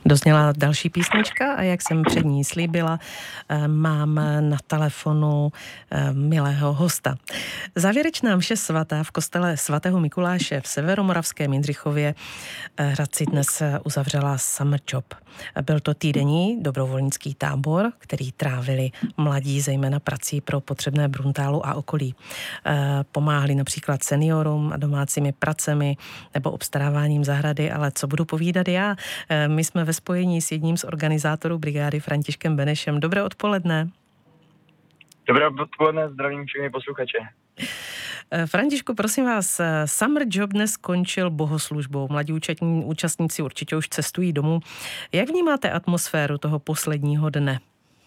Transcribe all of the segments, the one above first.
Dozněla další písnička a jak jsem před ní slíbila, mám na telefonu milého hosta. Závěrečná mše svatá v kostele svatého Mikuláše v Severomoravském Jindřichově Hradci dnes uzavřela Summer Job. Byl to týdenní dobrovolnický tábor, který trávili mladí zejména prací pro potřebné Bruntálu a okolí. Pomáhali například seniorům a domácími pracemi nebo obstaráváním zahrady, ale co budu povídat já? My jsme ve spojení s jedním z organizátorů brigády Františkem Benešem. Dobré odpoledne. Dobré odpoledne, zdravím všechny posluchače. Františku, prosím vás, Summer Job dnes skončil bohoslužbou. Mladí účastníci určitě už cestují domů. Jak vnímáte atmosféru toho posledního dne?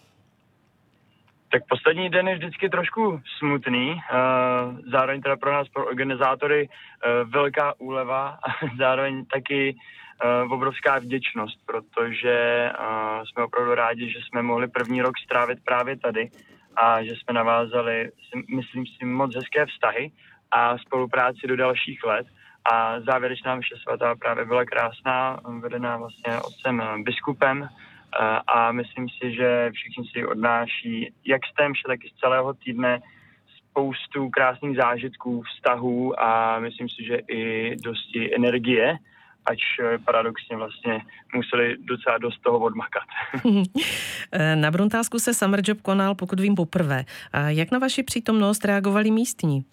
Tak poslední den je vždycky trošku smutný, zároveň teda pro nás, pro organizátory, velká úleva a zároveň taky obrovská vděčnost, protože jsme opravdu rádi, že jsme mohli první rok strávit právě tady a že jsme navázali, myslím si, moc hezké vztahy a spolupráci do dalších let. A závěrečná mše svatá právě byla krásná, vedená vlastně otcem biskupem, a myslím si, že všichni si odnáší jak z té mše, tak i z celého týdne spoustu krásných zážitků, vztahů a myslím si, že i dosti energie, ač paradoxně vlastně museli docela dost toho odmakat. Na Bruntálsku se Summer Job konal, pokud vím, poprvé. A jak na vaši přítomnost reagovali místní?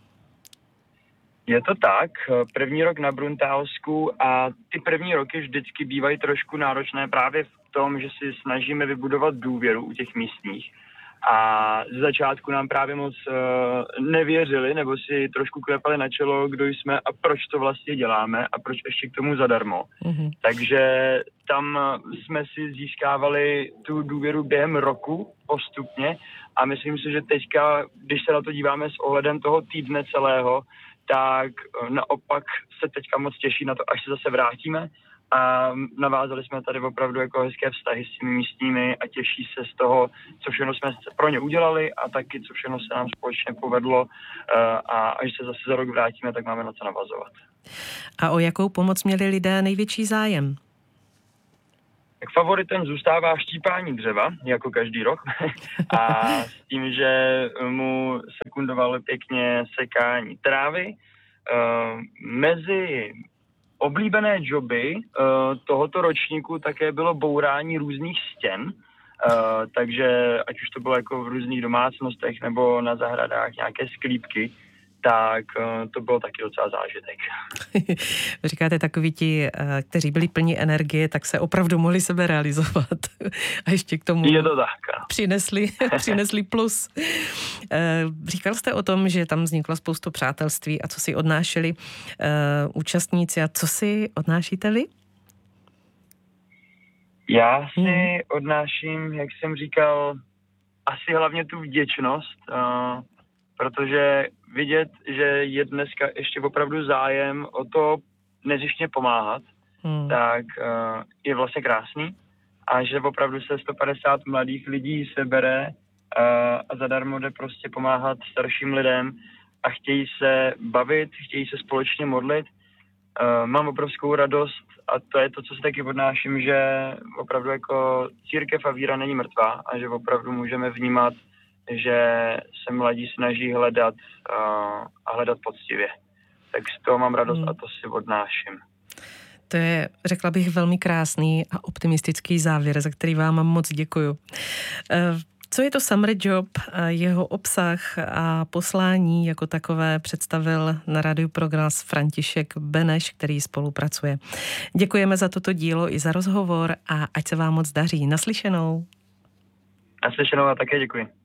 Je to tak, první rok na Bruntálsku a ty první roky vždycky bývají trošku náročné právě v tom, že si snažíme vybudovat důvěru u těch místních. A ze začátku nám právě moc nevěřili, nebo si trošku klepali na čelo, kdo jsme a proč to vlastně děláme a proč ještě k tomu zadarmo. Mm-hmm. Takže tam jsme si získávali tu důvěru během roku postupně a myslím si, že teďka, když se na to díváme s ohledem toho týdne celého, tak naopak se teďka moc těší na to, až se zase vrátíme. A navázali jsme tady opravdu jako hezké vztahy s těmi místními a těší se z toho, co všechno jsme pro ně udělali a taky, co všechno se nám společně povedlo a až se zase za rok vrátíme, tak máme na co navazovat. A o jakou pomoc měli lidé největší zájem? Tak favoritem zůstává štípání dřeva, jako každý rok. A s tím, že mu sekundovalo pěkně sekání trávy. Mezi oblíbené joby tohoto ročníku také bylo bourání různých stěn, takže ať už to bylo jako v různých domácnostech nebo na zahradách nějaké sklípky, tak to bylo taky docela zážitek. Říkáte, takoví ti, kteří byli plní energie, tak se opravdu mohli sebe realizovat. A ještě k tomu je to tak, přinesli plus. Říkal jste o tom, že tam vzniklo spoustu přátelství a co si odnášeli účastníci a co si odnášíte vy? Já si odnáším, jak jsem říkal, asi hlavně tu vděčnost, protože vidět, že je dneska ještě opravdu zájem o to nezištně pomáhat, tak je vlastně krásný. A že opravdu se 150 mladých lidí sebere a zadarmo jde prostě pomáhat starším lidem a chtějí se bavit, chtějí se společně modlit. Mám obrovskou radost a to je to, co si taky odnáším, že opravdu jako církev a víra není mrtvá a že opravdu můžeme vnímat, že se mladí snaží hledat a hledat poctivě. Tak z toho mám radost a to si odnáším. To je, řekla bych, velmi krásný a optimistický závěr, za který vám moc děkuju. Co je to Summer Job? Jeho obsah a poslání jako takové představil na rádiu Proglas František Beneš, který spolupracuje. Děkujeme za toto dílo i za rozhovor a ať se vám moc daří. Naslyšenou. Naslyšenou a také děkuji.